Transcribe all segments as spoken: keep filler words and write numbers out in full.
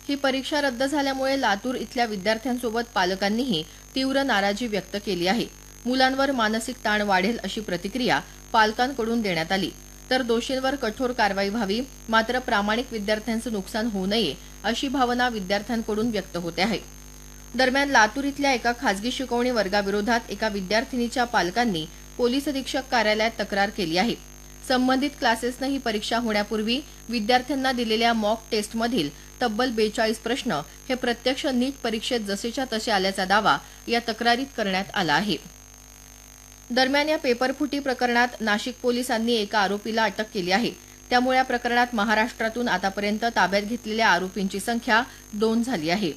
ही परीक्षा रद्द झाल्यामुळे लातूर इथल्या विद्यार्थ्यांसोबत पालकांनीही तीव्र नाराजी व्यक्त केली आहे। मुलांवर मानसिक ताण वाढेल अशी प्रतिक्रिया पालकांकडून देण्यात आली, तर दोषींवर कठोर कारवाई व्हावी, मात्र प्रामाणिक विद्यार्थ्यांचं नुकसान होऊ नये अशी भावना विद्यार्थ्यांकडून व्यक्त होते आहे। दरम्यान लातूर इथल्या एका खासगी शिकवणी वर्गाविरोधात एका विद्यार्थिनीच्या पालकांनी पोलीस अधीक्षक कार्यालयात तक्रार केली आहे। संबंधित क्लासेसनं ही परीक्षा होण्यापूर्वी विद्यार्थ्यांना दिलेल्या मॉक टेस्टमधील तब्बल बेचाळीस प्रश्न हे प्रत्यक्ष नीट परीक्षेत जसेच्या तसे आल्याचा दावा या तक्रारीत करण्यात आला आहे। दरम्यान या पेपरफुटी प्रकरणात नाशिक पोलिसांनी एका आरोपीला अटक केली आहे। त्यामुळे या प्रकरणात महाराष्ट्रातून आतापर्यंत ताब्यात घेतलेल्या आरोपींची संख्या दोन झाली आहे।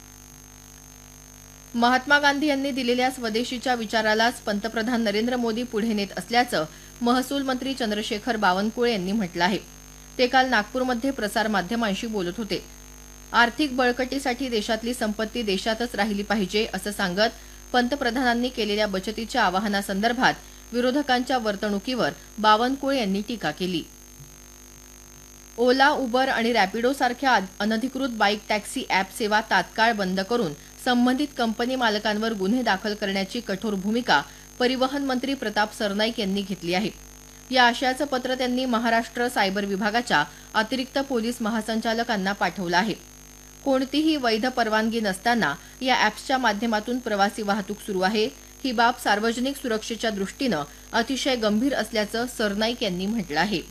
महात्मा गांधी यांनी दिलेल्या स्वदेशीच्या विचारालाच पंतप्रधान नरेंद्र मोदी पुढे नेत असल्याचं महसूल मंत्री चंद्रशेखर बावनकुळे यांनी म्हटलं आहे। ते काल नागपूरमध्ये प्रसारमाध्यमांशी बोलत होते। आर्थिक बळकटीसाठी देशातली संपत्ती देशातच राहिली पाहिजे असं सांगत पंतप्रधानांनी केलेल्या बचतीच्या आवाहनासंदर्भात विरोधकांच्या वर्तणुकीवर बावनकुळे यांनी टीका केली। ओला, उबर आणि रॅपिडो सारख्या अनधिकृत बाईक टॅक्सी अॅप सेवा तात्काळ बंद करून संबंधित कंपनी मालकांवर गुन्हे दाखल करण्याची कठोर भूमिका परिवहन मंत्री प्रताप सरनाईक यांनी घेतली आहे। या आशयाचं पत्र त्यांनी महाराष्ट्र सायबर विभागाच्या अतिरिक्त पोलीस महासंचालकांना पाठवलं आहे। कोणतीही वैध परवानगी नसताना या अॅप्सच्या माध्यमातून प्रवासी वाहतूक सुरू आहे, ही बाब सार्वजनिक सुरक्षेच्या दृष्टीनं अतिशय गंभीर असल्याचं सरनाईक यांनी म्हटलं आहे।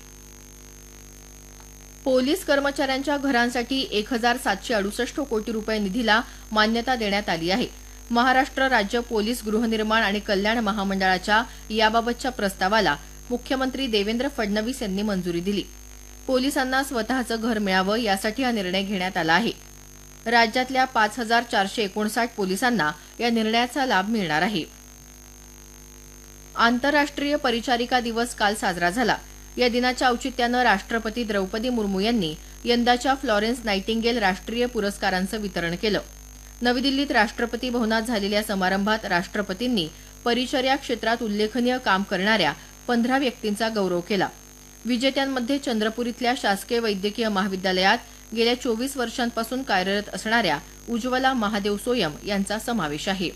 पोलीस कर्मचाऱ्यांच्या घरांसाठी एक हजार सातशे अडुसष्ट कोटी रुपये निधीला मान्यता देण्यात आली आहे। महाराष्ट्र राज्य पोलीस गृहनिर्माण आणि कल्याण महामंडळाच्या याबाबतच्या प्रस्तावाला मुख्यमंत्री देवेंद्र फडणवीस यांनी मंजुरी दिली। पोलिसांना स्वतःचं घर मिळावं यासाठी हा निर्णय घेण्यात आला आहे। राज्यातल्या पाच हजार चारशे एकोणसाठ पोलिसांना या निर्णयाचा लाभ मिळणार आहे। आंतरराष्ट्रीय परिचारिका दिवस काल साजरा झाला। या दिनाच्या औचित्यानं राष्ट्रपती द्रौपदी मुर्मू यांनी यंदाच्या फ्लॉरेन्स नाइटिंगेल राष्ट्रीय पुरस्कारांचं वितरण केलं। नवी दिल्लीत राष्ट्रपती भवनात झालेल्या समारंभात राष्ट्रपतींनी परिचर्या क्षेत्रात उल्लेखनीय काम करणाऱ्या पंधरा व्यक्तींचा गौरव केला। विजेत्यांमध्ये चंद्रपूर इथल्या शासकीय वैद्यकीय महाविद्यालयात गेल्या चोवीस वर्षांपासून कार्यरत असणाऱ्या उज्ज्वला महादेव सोयम यांचा समावेश आहे।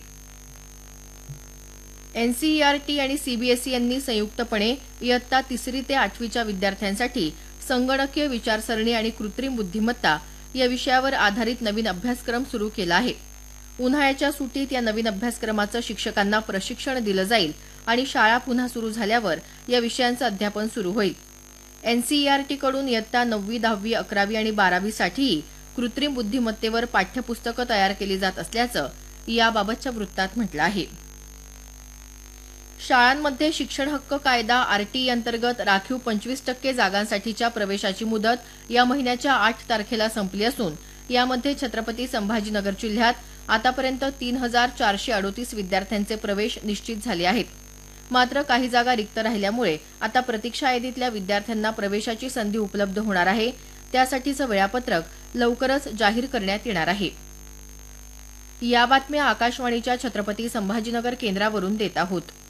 एनसीईआरटी आणि सीबीएसई यांनी संयुक्तपणे इयत्ता तिसरी ते आठवीच्या विद्यार्थ्यांसाठी संगणकीय विचारसरणी आणि कृत्रिम बुद्धिमत्ता या विषयावर आधारित नवीन अभ्यासक्रम सुरू केला आहे। उन्हाळ्याच्या सुट्टीत या नवीन अभ्यासक्रमाचं शिक्षकांना प्रशिक्षण दिलं जाईल आणि शाळा पुन्हा सुरू झाल्यावर या विषयांचं अध्यापन सुरू होईल। एनसीईआरटीकडून इयत्ता नववी, दहावी, अकरावी आणि बारावीसाठीही कृत्रिम बुद्धिमत्तेवर पाठ्यपुस्तकं तयार केली जात असल्याचं याबाबतच्या वृत्तात म्हटलं आहे। शाळांमध्ये शिक्षण हक्क कायदा आरटीई अंतर्गत राखीव पंचवीस टक्के जागांसाठीच्या प्रवेशाची मुदत या महिन्याच्या आठ तारखेला संपली असून यामध्ये छत्रपती संभाजीनगर जिल्ह्यात आतापर्यंत तीन हजार चारशे अडोतीस विद्यार्थ्यांचे प्रवेश निश्चित झाले आहेत। मात्र काही जागा रिक्त राहिल्यामुळे आता प्रतीक्षा यादीतल्या विद्यार्थ्यांना प्रवेशाची संधी उपलब्ध होणार आहे। त्यासाठीचं वेळापत्रक लवकरच जाहीर करण्यात येणार आहे। या बातम्या आकाशवाणीच्या छत्रपती संभाजीनगर केंद्रावरून देत आहोत।